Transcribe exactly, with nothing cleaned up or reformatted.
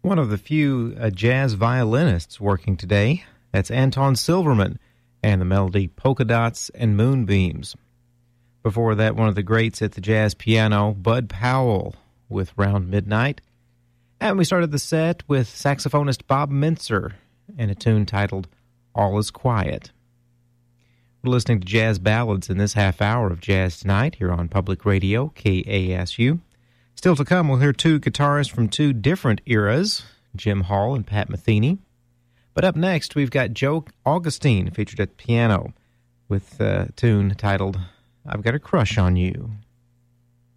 One of the few uh, jazz violinists working today. That's Anton Silverman and the melody Polka Dots and Moonbeams. Before that, one of the greats at the jazz piano, Bud Powell, with Round Midnight. And we started the set with saxophonist Bob Mintzer and a tune titled All Is Quiet. We're listening to jazz ballads in this half hour of Jazz Tonight here on Public Radio, K A S U. Still to come, we'll hear two guitarists from two different eras, Jim Hall and Pat Metheny. But up next, we've got Joe Augustine featured at the piano with a tune titled I've Got a Crush on You.